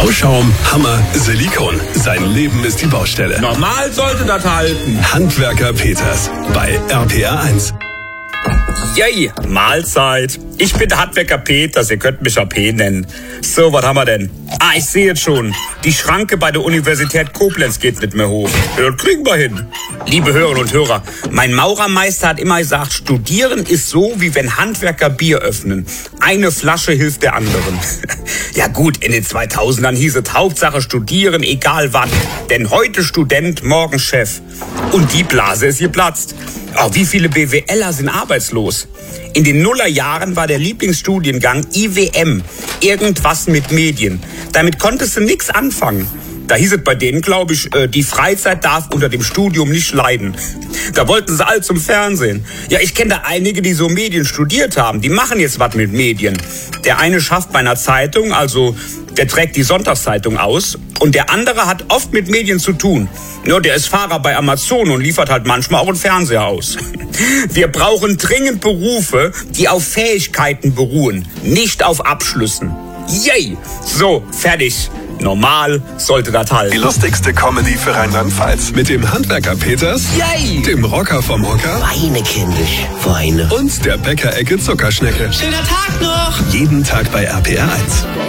Bauschaum, Hammer, Silikon. Sein Leben ist die Baustelle. Normal sollte das halten. Handwerker Peters bei RPR 1. Yay, Mahlzeit. Ich bin der Handwerker Peters, ihr könnt mich AP nennen. So, was haben wir denn? Ich sehe jetzt schon. Die Schranke bei der Universität Koblenz geht nicht mehr hoch. Ja, das kriegen wir hin. Liebe Hörerinnen und Hörer, mein Maurermeister hat immer gesagt, studieren ist so, wie wenn Handwerker Bier öffnen. Eine Flasche hilft der anderen. Ja gut, in den 2000ern hieß es Hauptsache studieren, egal wann. Denn heute Student, morgen Chef. Und die Blase ist geplatzt. Wie viele BWLer sind arbeitslos? In den Nullerjahren war der Lieblingsstudiengang IWM, irgendwas mit Medien. Damit konntest du nichts anfangen. Da hieß es bei denen, glaube ich, die Freizeit darf unter dem Studium nicht leiden. Da wollten sie alle zum Fernsehen. Ja, ich kenne da einige, die so Medien studiert haben. Die machen jetzt was mit Medien. Der eine schafft bei einer Zeitung, also der trägt die Sonntagszeitung aus. Und der andere hat oft mit Medien zu tun. Ja, der ist Fahrer bei Amazon und liefert halt manchmal auch einen Fernseher aus. Wir brauchen dringend Berufe, die auf Fähigkeiten beruhen, nicht auf Abschlüssen. Yay! So, fertig. Normal sollte das halten. Die lustigste Comedy für Rheinland-Pfalz. Mit dem Handwerker Peters, Yay! Dem Rocker vom Hocker Weine, kindisch, Weine. und der Bäckerecke Zuckerschnecke. Schöner Tag noch! Jeden Tag bei RPR 1.